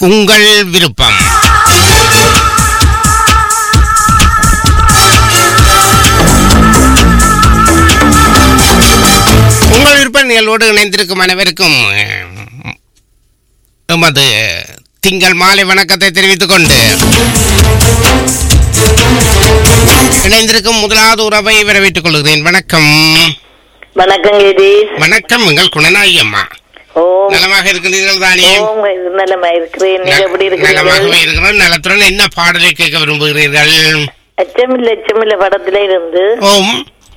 உங்கள் விருப்பம். உங்கள் விருப்ப நிகழ்வோடு இணைந்திருக்கும் அனைவருக்கும் எமது திங்கள் மாலை வணக்கத்தை தெரிவித்துக் கொண்டு இணைந்திருக்கும் முதலாவது உறவை வரவேற்றுக் கொள்கிறேன். வணக்கம். வணக்கம் கிரீஷ். வணக்கம். எங்கள் குணநாயகி அம்மா நலமாக இருக்கிறீர்கள் தானே? நலமாக இருக்கிறேன். நலமாகவே இருக்கிறோம். நலத்துடன் என்ன பாடலை கேட்க விரும்புகிறீர்கள்? அச்சமில்ல படத்தில இருந்து ஓம்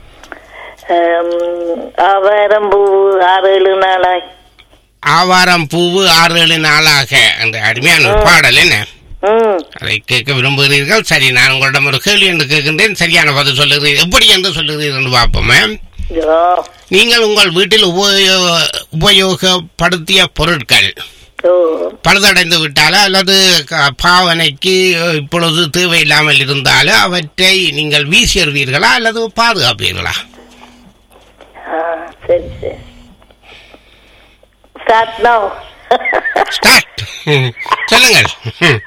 ஆவாரம் பூ 6-7 நாளாய். ஆவாரம் பூவு 6-7 நாளாக அந்த அருமையான ஒரு பாடல் என்ன அதை கேட்க விரும்புகிறீர்கள். சரி, நான் உங்களிடம் ஒரு கேள்வி என்று கேட்கின்றேன். சரியான பதில் சொல்லுகிறீர்கள். எப்படி என்று சொல்லுகிறீர்கள் என்று பார்ப்போமே. நீங்கள் உங்கள் வீட்டில் உபயோகப்படுத்திய பொருட்கள் பழுதடைந்து விட்டாலோ அல்லது பாவனைக்கு இப்பொழுது தேவையில்லாமல் இருந்தாலோ அவற்றை நீங்கள் வீசி எறிவீர்களா அல்லது பாதுகாப்பீர்களா? சொல்லுங்கள்.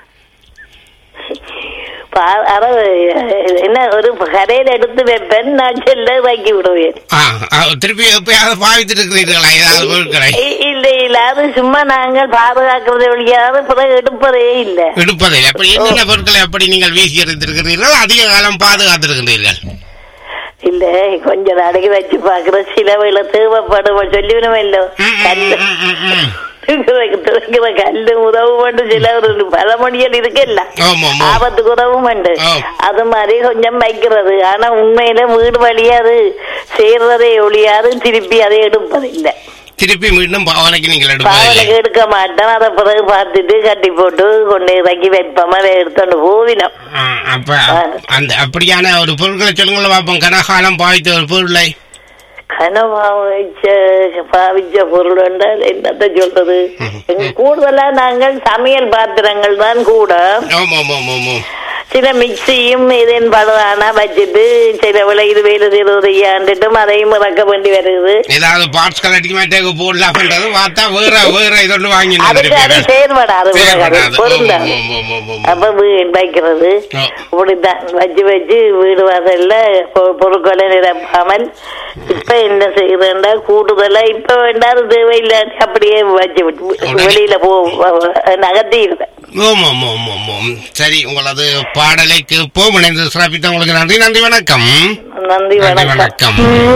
என்ன ஒரு கரையில எடுத்து வைப்பேன், நான் செல்ல வாங்கி விடுவேன். திருப்பி எப்பயாவது பாவித்து இருக்கிறீர்களா ஏதாவது பொருட்களை? இல்ல அது சும்மா நாங்கள் பாதுகாக்கிறதை ஒழியாது பிறகு எடுப்பதே இல்லை. அப்படி என்னென்ன பொருட்களை அப்படி நீங்கள் வீசி எறிந்திருக்கிறீர்கள், அதிக காலம் பாதுகாத்திருக்கிறீர்கள்? இல்ல கொஞ்ச நாளைக்கு வச்சு பாக்குற சில வேலை தேவைப்படும் சொல்லிவிடும். இல்ல கல்லு உதவு பண்ணு, சில ஒரு பழமொழிகள் இருக்குல்ல, ஆபத்துக்கு உதவும் உண்டு. அது மாதிரி கொஞ்சம் வைக்கிறது. ஆனா உண்மையில வீடு வழியா அது சேர்றதே ஒழியாது, திருப்பி அதை எடுப்பதில்லை. திருப்பி மீண்டும் பாவனைக்கு நீங்கள் பாவனைக்கு எடுக்க மாட்டோம். அதை பிறகு பார்த்துட்டு கட்டி போட்டு கொண்டு இறக்கி வைப்போம், அதை எடுத்துட்டு போவினோம். அப்படியான ஒரு பொருட்களை சொல்லுங்களா பார்ப்போம். கனகாலம் பாவித்த ஒரு பொருளை. பாவிச்ச பொருள் என்றால் என்னத்த சொல்றது, கூடுதலா நாங்கள் சமையல் பாத்திரங்கள் தான் கூட. சில மிக்சியும் இதன் பழுதானா வச்சுட்டு சில விலை 20 ஆண்டுட்டும் அதையும் இறக்க வேண்டி வருது. ஏதாவது பார்ட்ஸ்கள் அடிக்க போடலாம் வேற இதொன்று வாங்கி அது செயல்படாது, பொருந்தா. அப்ப வைக்கிறது இப்படித்தான் வச்சு வீடு வாசல்ல பொருட்களை நிரப்பாமல். இப்ப என்ன செய்யறா கூடுதலா இப்ப வேண்டாம் தேவையில்லை, அப்படியே வச்சு விட்டு வெளியில நகர்த்திடுறேன். சரி, உங்களது பாடலை கேட்போம். இணைந்து சிறப்பித்த உங்களுக்கு நன்றி. நன்றி, வணக்கம். நன்றி, வணக்கம்.